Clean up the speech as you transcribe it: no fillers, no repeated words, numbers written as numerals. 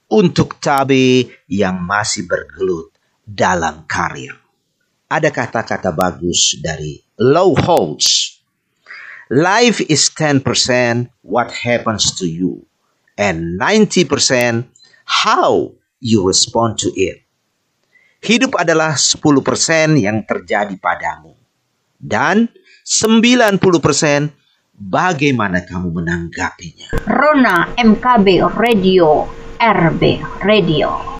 untuk Tabe yang masih bergelut dalam karir. Ada kata-kata bagus dari Low Holtz. Life is 10% what happens to you and 90% how you respond to it. Hidup adalah 10% yang terjadi padamu dan 90% bagaimana kamu menanggapinya. Rona MKB Radio, RB Radio.